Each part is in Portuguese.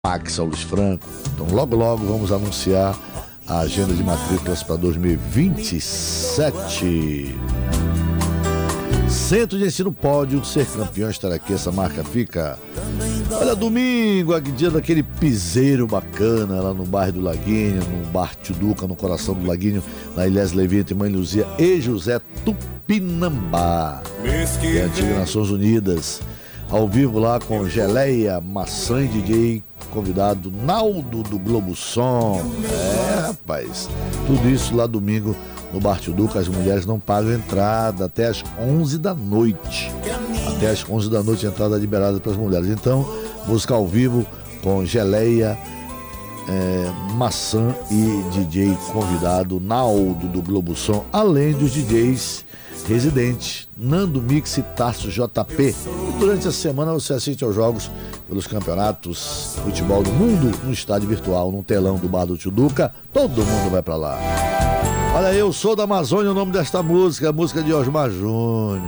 Max Luiz Franco. Então logo vamos anunciar a agenda de matrículas para 2027. Centro de Ensino Pódio ser campeão, estará aqui, essa marca fica. Olha, domingo, dia daquele piseiro bacana lá no bairro do Laguinho, no bar Tchuduca, no coração do Laguinho, na Ilhéus Levi, entre Mãe Luzia e José Tupinambá. E a antiga Nações Unidas, ao vivo lá com Geleia, Maçã e DJ, convidado Naldo do Globo Som. Rapaz, tudo isso lá domingo no Bar Tchuduca. As mulheres não pagam entrada até as 11 da noite. Até as 11 da noite a entrada é liberada para as mulheres. Então, música ao vivo com Geleia, Maçã e DJ convidado Naldo do Globo Som, além dos DJs residentes Nando Mix e Tarso JP. E durante a semana você assiste aos jogos pelos campeonatos de futebol do mundo no estádio virtual, no telão do Bar do Tchuduca. Todo mundo vai pra lá. Olha, Eu Sou da Amazônia, o nome desta música, a música de Osmar Júnior.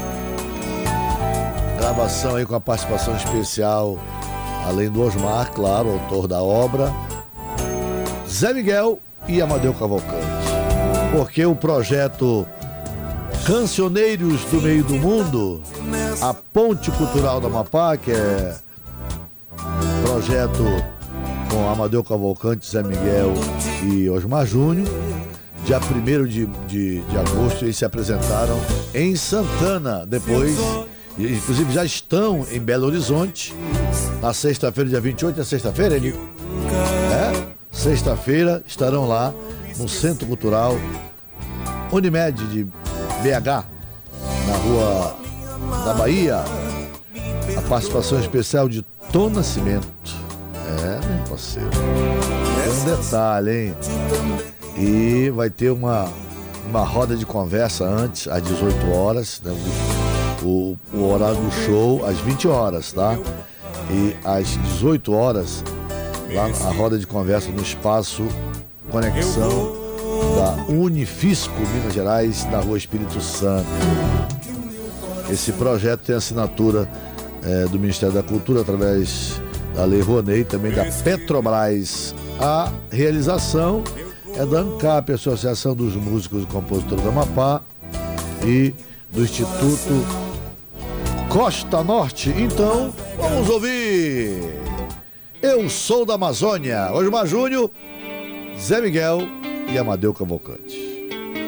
Gravação aí com a participação especial, além do Osmar, claro, autor da obra, Zé Miguel e Amadeu Cavalcante. Porque o projeto Cancioneiros do Meio do Mundo, a Ponte Cultural do Amapá, que é projeto com Amadeu Cavalcante, Zé Miguel e Osmar Júnior, dia 1º de agosto eles se apresentaram em Santana. Depois, inclusive já estão em Belo Horizonte, na sexta-feira, dia 28, é sexta-feira, ele? Sexta-feira estarão lá no Centro Cultural Unimed de BH, na Rua da Bahia. A participação especial de Tom Nascimento. Meu parceiro. Tem um detalhe, hein? E vai ter uma roda de conversa antes, às 18 horas, né? O horário do show, às 20 horas, tá? E às 18 horas, lá a roda de conversa no espaço Conexão da Unifisco, Minas Gerais, na Rua Espírito Santo. Esse projeto tem assinatura do Ministério da Cultura, através da Lei Rouanet, também da Petrobras. A realização é da ANCAP, Associação dos Músicos e Compositores do Amapá, e do Instituto Costa Norte. Então, vamos ouvir Eu Sou da Amazônia, Osmar Júnior, Zé Miguel e Amadeu Cavalcante.